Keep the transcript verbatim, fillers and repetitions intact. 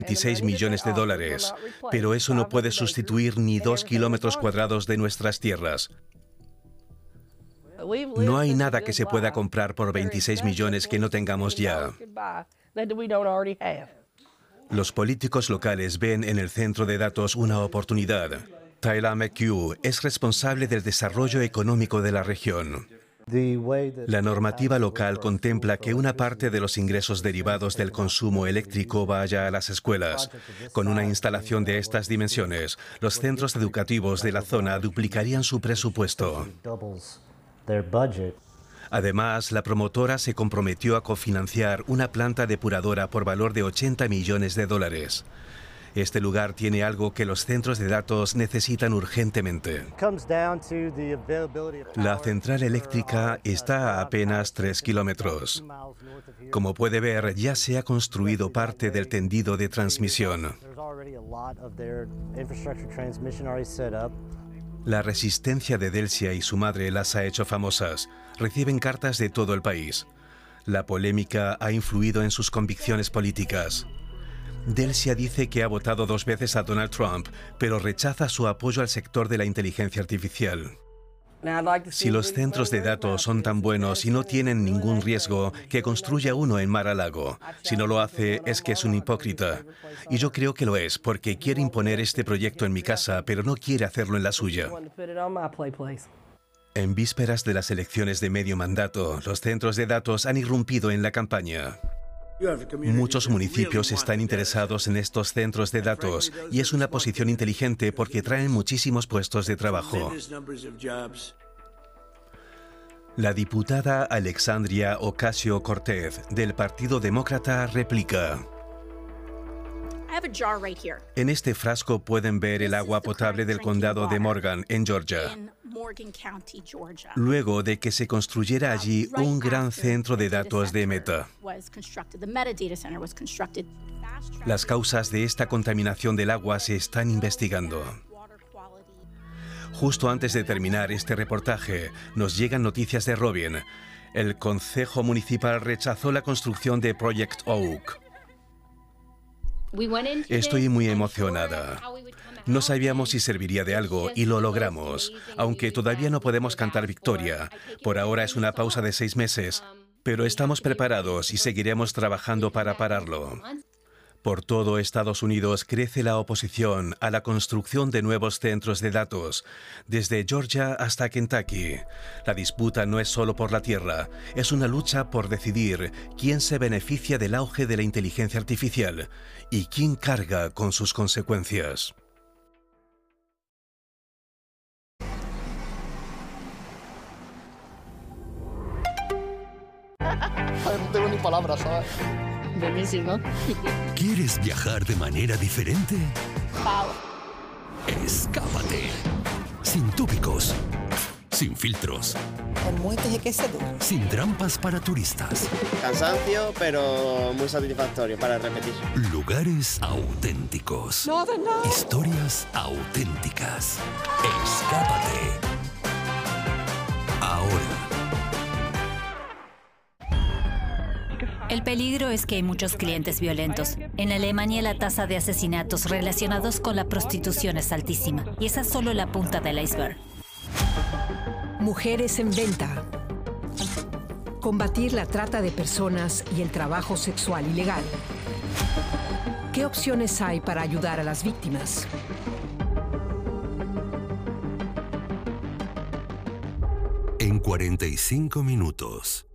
veintiséis millones de dólares, pero eso no puede sustituir ni dos kilómetros cuadrados de nuestras tierras. No hay nada que se pueda comprar por veintiséis millones que no tengamos ya. Los políticos locales ven en el centro de datos una oportunidad. Tyler McHugh es responsable del desarrollo económico de la región. La normativa local contempla que una parte de los ingresos derivados del consumo eléctrico vaya a las escuelas. Con una instalación de estas dimensiones, los centros educativos de la zona duplicarían su presupuesto. Además, la promotora se comprometió a cofinanciar una planta depuradora por valor de ochenta millones de dólares. Este lugar tiene algo que los centros de datos necesitan urgentemente. La central eléctrica está a apenas tres kilómetros. Como puede ver, ya se ha construido parte del tendido de transmisión. La resistencia de Delsia y su madre las ha hecho famosas. Reciben cartas de todo el país. La polémica ha influido en sus convicciones políticas. Delsia dice que ha votado dos veces a Donald Trump, pero rechaza su apoyo al sector de la inteligencia artificial. Si los centros de datos son tan buenos y no tienen ningún riesgo, que construya uno en Mar-a-Lago. Si no lo hace, es que es un hipócrita. Y yo creo que lo es, porque quiere imponer este proyecto en mi casa, pero no quiere hacerlo en la suya. En vísperas de las elecciones de medio mandato, los centros de datos han irrumpido en la campaña. Muchos municipios están interesados en estos centros de datos y es una posición inteligente porque traen muchísimos puestos de trabajo. La diputada Alexandria Ocasio-Cortez del Partido Demócrata replica: en este frasco pueden ver el agua potable del condado de Morgan, en Georgia. Luego de que se construyera allí un gran centro de datos de Meta. Las causas de esta contaminación del agua se están investigando. Justo antes de terminar este reportaje, nos llegan noticias de Robin. El Concejo Municipal rechazó la construcción de Project Oak. Estoy muy emocionada. No sabíamos si serviría de algo y lo logramos, aunque todavía no podemos cantar victoria. Por ahora es una pausa de seis meses, pero estamos preparados y seguiremos trabajando para pararlo. Por todo Estados Unidos crece la oposición a la construcción de nuevos centros de datos, desde Georgia hasta Kentucky. La disputa no es solo por la tierra, es una lucha por decidir quién se beneficia del auge de la inteligencia artificial y quién carga con sus consecuencias. No tengo ni palabras, ¿sabes? Buenísimo. ¿Quieres viajar de manera diferente? Wow. Escápate. Sin tópicos. Sin filtros. El muelle de queso duro. Sin trampas para turistas. Cansancio, pero muy satisfactorio para repetir. Lugares auténticos. No, no. Historias auténticas. Escápate. Ahora. El peligro es que hay muchos clientes violentos. En Alemania la tasa de asesinatos relacionados con la prostitución es altísima. Y esa es solo la punta del iceberg. Mujeres en venta. Combatir la trata de personas y el trabajo sexual ilegal. ¿Qué opciones hay para ayudar a las víctimas? En cuarenta y cinco minutos.